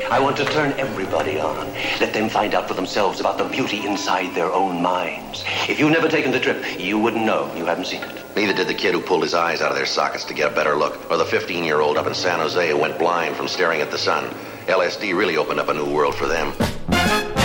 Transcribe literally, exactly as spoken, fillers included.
I want to turn everybody on. Let them find out for themselves about the beauty inside their own minds. If you've never taken the trip, you wouldn't know. You haven't seen it. Neither did the kid who pulled his eyes out of their sockets to get a better look, or the fifteen-year-old up in San Jose who went blind from staring at the sun. L S D really opened up a new world for them.